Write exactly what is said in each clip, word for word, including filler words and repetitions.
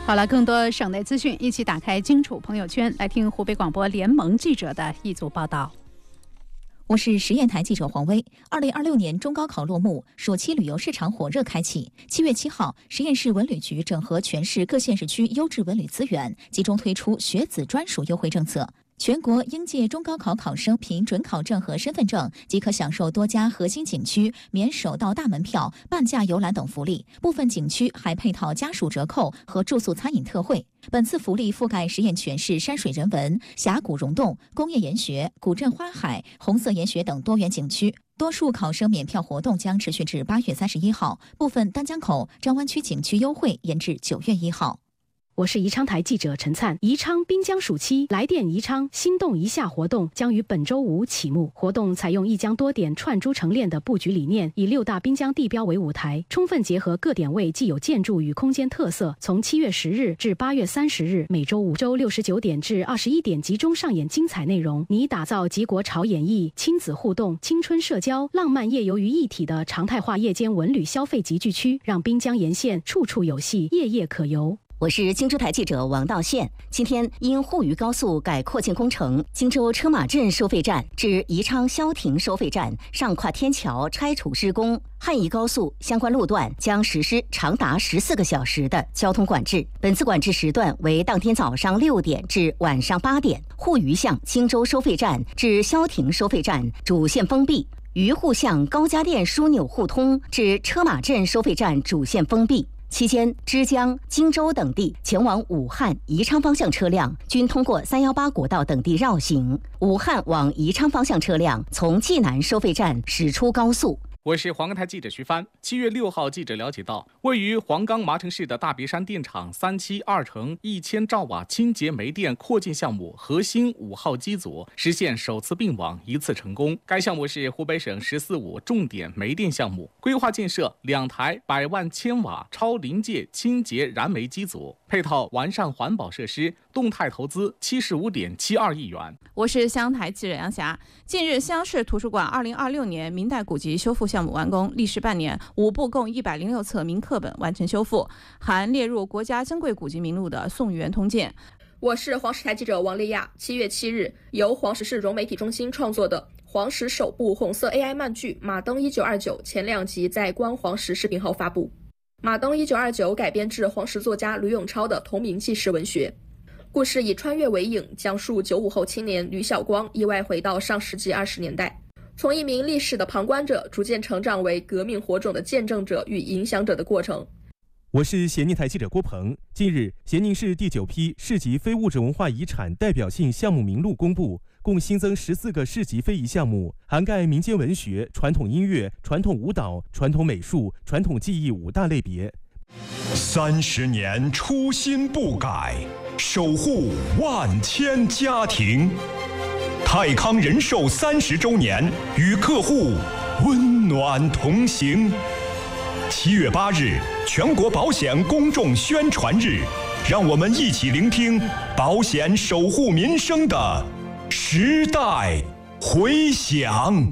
好了，更多省内资讯，一起打开荆楚朋友圈，来听湖北广播联盟记者的一组报道。 我是实验台记者黄威。二零二六年中高考落幕，暑期旅游市场火热开启。七月七号，实验市文旅局整合全市各县市区优质文旅资源，集中推出学子专属优惠政策。全国应届中高考考生凭准考证和身份证即可享受多家核心景区免首道大门票、半价游览等福利，部分景区还配套家属折扣和住宿餐饮特惠。本次福利覆盖实验全市山水人文、峡谷溶洞、工业研学、古镇花海、红色研学等多元景区。多数考生免票活动将持续至八月三十一号，部分丹江口、张湾区景区优惠延至九月一号。 我是宜昌台记者陈灿。宜昌滨江暑期来电宜昌心动一下活动将于本周五启幕。活动采用一江多点串珠成链的布局理念，以六大滨江地标为舞台，充分结合各点位既有建筑与空间特色。从七月十日至八月三十日，每周五周六十九点至二十一点集中上演精彩内容，拟打造集国潮演绎、亲子互动、青春社交、浪漫夜游于一体的常态化夜间文旅消费集聚区，让滨江沿线处处有戏，夜夜可游。 我是荆州台记者王道宪。今天因沪渝高速改扩建工程，荆州车马镇收费站至宜昌萧亭收费站上跨天桥拆除施工，汉宜高速相关路段将实施长达十四个小时的交通管制。本次管制时段为当天早上六点至晚上八点，沪渝向荆州收费站至萧亭收费站主线封闭，渝沪向高家店枢纽互通至车马镇收费站主线封闭。期间，枝江、荆州等地前往武汉、宜昌方向车辆均通过三一八国道等地绕行。武汉往宜昌方向车辆从济南收费站驶出高速。 我是黄冈台记者徐帆。七月六号，记者了解到，位于黄冈麻城市的大别山电厂三期二层一千兆瓦清洁煤电扩建项目核心五号机组实现首次并网一次成功。该项目是湖北省“十四五”重点煤电项目，规划建设两台百万千瓦超临界清洁燃煤机组，配套完善环保设施，动态投资七十五点七二亿元。 我是湘台记者杨霞。近日，湘市图书馆二零二六年明代古籍修复项目完工，历时半年，五部共一百零六册明课本完成修复，含列入国家珍贵古籍名录的《宋元通鉴》。 我是黄石台记者王丽亚。七月七日，由黄石市融媒体中心创作的黄石首部红色 A I 漫剧《马登一九二九》前两集在官黄石视频号发布。马登一九二九改编自黄石作家吕永超的同名纪实文学，故事以穿越为影，讲述九五后青年吕晓光意外回到上世纪二十年代，从一名历史的旁观者逐渐成长为革命火种的见证者与影响者的过程。 我是咸宁台记者郭鹏。近日，咸宁市第九批市级非物质文化遗产代表性项目名录公布，共新增十四个市级非遗项目，涵盖民间文学、传统音乐、传统舞蹈、传统美术、传统技艺五大类别。 三十年初心不改，守护万千家庭。泰康人寿三十周年，与客户温暖同行。七月八日，全国保险公众宣传日，让我们一起聆听保险守护民生的时代回响。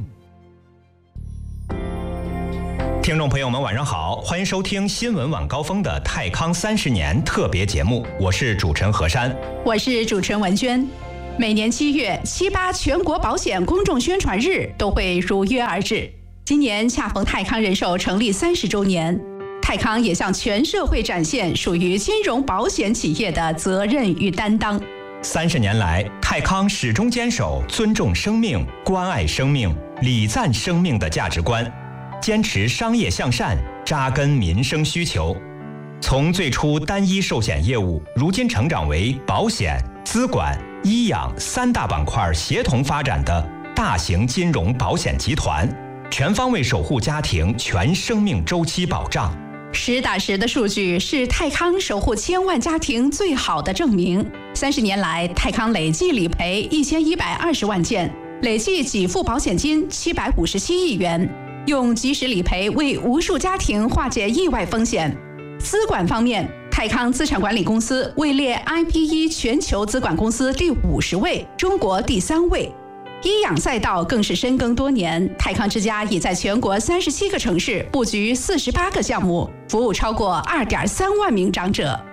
听众朋友们晚上好，欢迎收听新闻晚高峰的泰康三十年特别节目，我是主持人何山。 我是主持人文娟。每年七月七八全国保险公众宣传日都会如约而至，今年恰逢泰康人寿成立三十周年，泰康也向全社会展现属于金融保险企业的责任与担当。 三十年来，泰康始终坚守尊重生命、关爱生命、礼赞生命的价值观，坚持商业向善，扎根民生需求。从最初单一寿险业务，如今成长为保险、资管、医养三大板块协同发展的大型金融保险集团，全方位守护家庭全生命周期保障。 实打实的数据是泰康守护千万家庭最好的证明。三十年来，泰康累计理赔一千一百二十万件，累计给付保险金七百五十七亿元，用及时理赔为无数家庭化解意外风险。资管方面，泰康资产管理公司位列 I P E 全球资管公司第五十位，中国第三位。医养赛道更是深耕多年，泰康之家已在全国三十七个城市布局四十八个项目，服务超过二点三万名长者。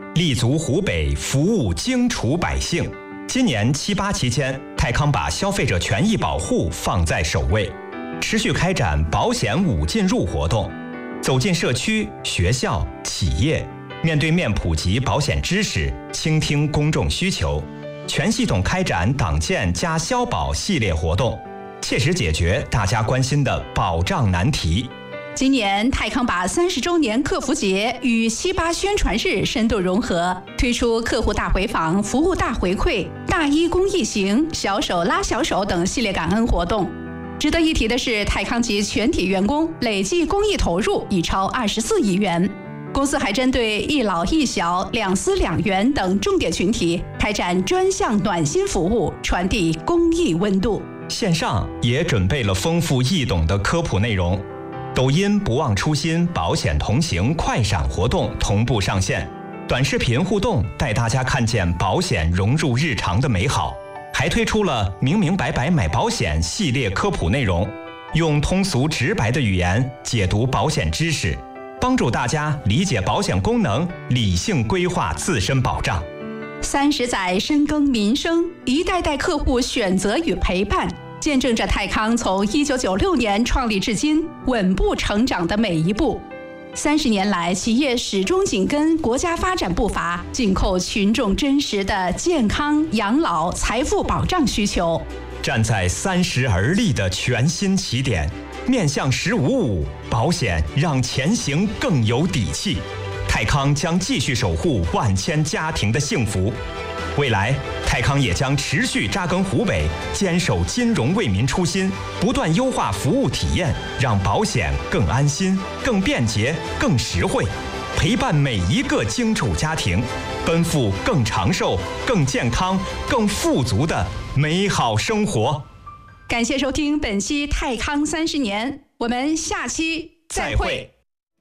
立足湖北，服务荆楚百姓。今年七八期间，泰康把消费者权益保护放在首位，持续开展保险五进入活动，走进社区、学校、企业，面对面普及保险知识，倾听公众需求，全系统开展党建加消保系列活动，切实解决大家关心的保障难题。 今年泰康把三十周年客服节与七八宣传日深度融合，推出客户大回访、服务大回馈、大一公益行、小手拉小手等系列感恩活动。值得一提的是，泰康及全体员工累计公益投入已超二十四亿元。公司还针对一老一小、两思两园等重点群体开展专项暖心服务，传递公益温度。 线上也准备了丰富易懂的科普内容。抖音不忘初心保险同行快闪活动同步上线，短视频互动带大家看见保险融入日常的美好，还推出了明明白白买保险系列科普内容，用通俗直白的语言解读保险知识，帮助大家理解保险功能，理性规划自身保障。 三十载深耕民生，一代代客户选择与陪伴，见证着泰康从一九九六年创立至今稳步成长的每一步。三十年来，企业始终紧跟国家发展步伐，紧扣群众真实的健康、养老、财富保障需求。 站在三十而立的全新起点，面向十五五，保险让前行更有底气。泰康将继续守护万千家庭的幸福。未来，泰康也将持续扎根湖北，坚守金融为民初心，不断优化服务体验，让保险更安心、更便捷、更实惠，陪伴每一个荆楚家庭，奔赴更长寿、更健康、更富足的美好生活。 感谢收听本期泰康三十年，我们下期再会。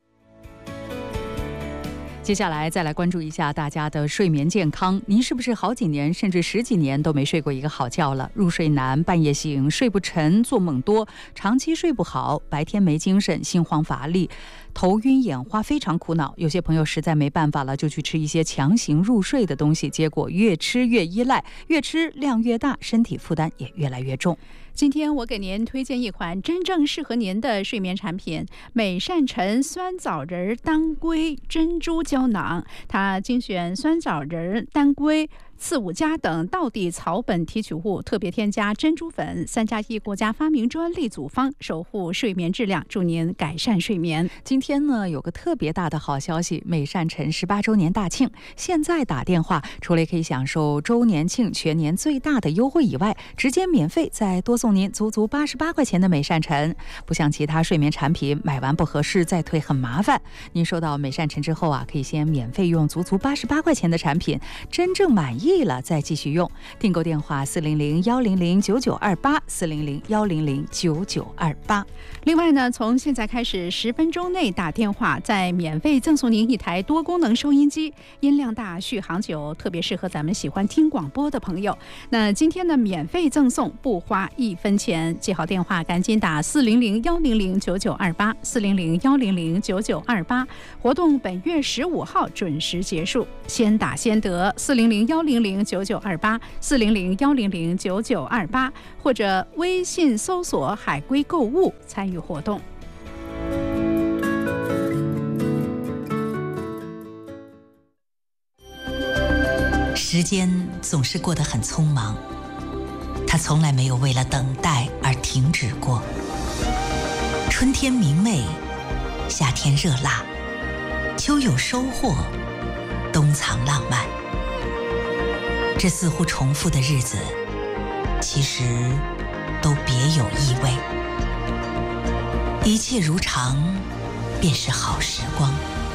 接下来再来关注一下大家的睡眠健康。您是不是好几年甚至十几年都没睡过一个好觉了？入睡难，半夜醒，睡不沉，做梦多，长期睡不好，白天没精神，心慌乏力，头晕眼花，非常苦恼。有些朋友实在没办法了，就去吃一些强行入睡的东西，结果越吃越依赖，越吃量越大，身体负担也越来越重。 今天我给您推荐一款真正适合您的睡眠产品——美善臣酸枣仁当归珍珠胶囊。它精选酸枣仁、当归、刺五加等道地草本提取物，特别添加珍珠粉，三加一国家发明专利组方，守护睡眠质量，助您改善睡眠。 今天呢，有个特别大的好消息，美善臣十八周年大庆，现在打电话，除了可以享受周年庆全年最大的优惠以外，直接免费再多送您足足八十八块钱的美善臣。不像其他睡眠产品，买完不合适再退很麻烦。您收到美善臣之后啊，可以先免费用足足八十八块钱的产品，真正满意了再继续用。订购电话四零零幺零零九九二八四零零幺零零九九二八。 另外呢，从现在开始，十分钟内打电话，再免费赠送您一台多功能收音机，音量大，续航久，特别适合咱们喜欢听广播的朋友。那今天呢，免费赠送，不花一分钱。记好电话，赶紧打四零零幺零零九九二八四零零幺零零九九二八。活动本月十五号准时结束，先打先得。四零零幺零零九九二八四零零幺零零九九二八，或者微信搜索海龟购物参与活动。 时间总是过得很匆忙，它从来没有为了等待而停止过。春天明媚，夏天热辣，秋有收获，冬藏浪漫。这似乎重复的日子，其实都别有意味。一切如常，便是好时光。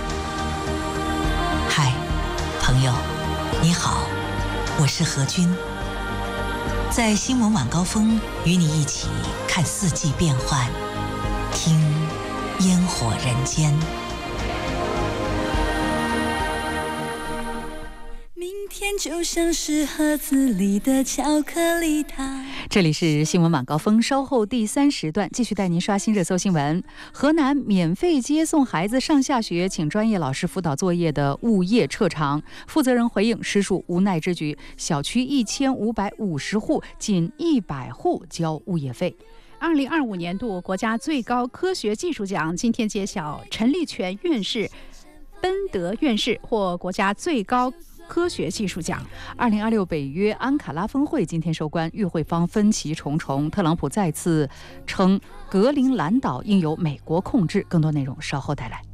嗨，朋友，你好，我是何君。在新闻晚高峰，与你一起看四季变换，听烟火人间。 明天天就像是盒子里的巧克力糖。 这里是新闻晚高峰，稍后第三时段继续带您刷新热搜新闻。河南免费接送孩子上下学，请专业老师辅导作业的物业撤场，负责人回应实属无奈之举，小区一千五百五十户，仅一百户交物业费。 二零二五年度国家最高科学技术奖今天揭晓，陈立全院士、奔德院士获国家最高科学技术奖。 二零二六北约安卡拉峰会今天收官，与会方分歧重重，特朗普再次称格陵兰岛应由美国控制。更多内容稍后带来。